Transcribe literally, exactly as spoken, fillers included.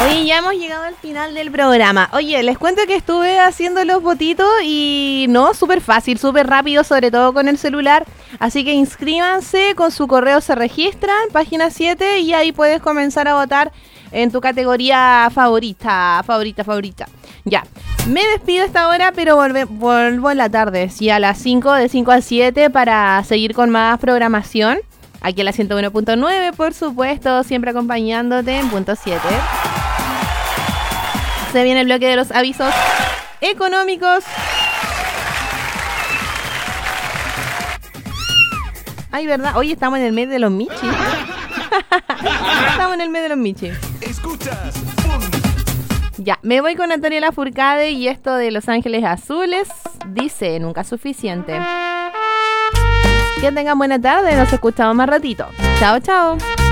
Y ya hemos llegado al final del programa. Oye, les cuento que estuve haciendo los votitos y no, súper fácil, súper rápido, sobre todo con el celular. Así que inscríbanse, con su correo se registran, página siete, y ahí puedes comenzar a votar en tu categoría favorita, favorita, favorita. Ya, me despido a esta hora, pero volve, vuelvo en la tarde, sí, a las cinco, de cinco a siete, para seguir con más programación. Aquí en la ciento uno punto nueve, por supuesto, siempre acompañándote en punto siete. Se viene el bloque de los avisos económicos. Ay, ¿verdad? Hoy estamos en el mes de los Michis. Estamos en el mes de los Michis. Escuchas. Ya, me voy con Antonio Lafourcade y esto de Los Ángeles Azules. Dice, nunca suficiente. Que tengan buena tarde, nos escuchamos más ratito. Chao, chao.